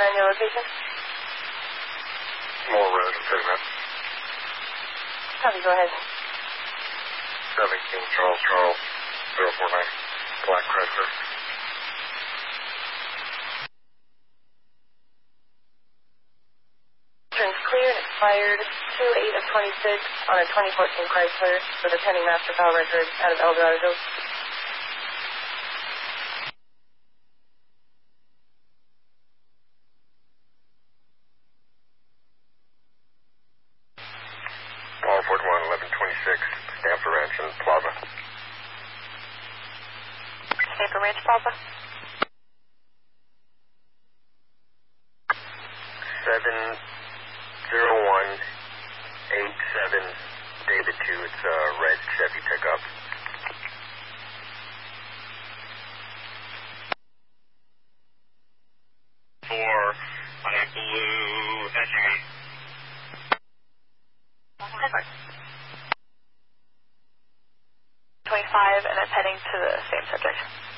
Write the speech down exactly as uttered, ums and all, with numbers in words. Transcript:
on your location? More road improvement. Copy, go ahead. seventeen Charles Charles, zero four nine, Black Chrysler. Turns clear and expired two eight of twenty-six on a twenty fourteen Chrysler with a pending master file record out of El Dorado Hills. Paul forty-one, eleven twenty-six, Stamford Ranch and Plaza. Stamford Ranch Plaza. seven zero one eight seven, David two, it's a red Chevy pickup. Four on a blue S U V. twenty-five, and it's heading to the same subject.